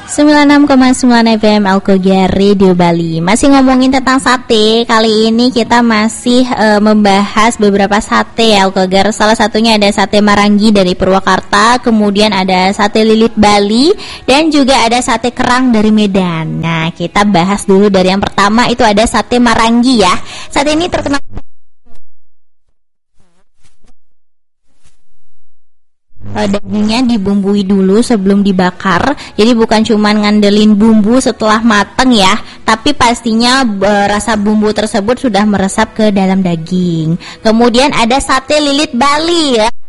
96,9 FM Alkogia Radio Bali. Masih ngomongin tentang sate. Kali ini kita masih membahas beberapa sate Alkogar. Salah satunya ada sate Marangi dari Purwakarta, kemudian ada sate lilit Bali, dan juga ada sate kerang dari Medan. Nah, kita bahas dulu dari yang pertama, itu ada sate Marangi ya. Sate ini terkenal dagingnya dibumbui dulu sebelum dibakar. Jadi bukan cuma ngandelin bumbu setelah mateng ya, tapi pastinya rasa bumbu tersebut sudah meresap ke dalam daging. Kemudian ada sate lilit Bali ya.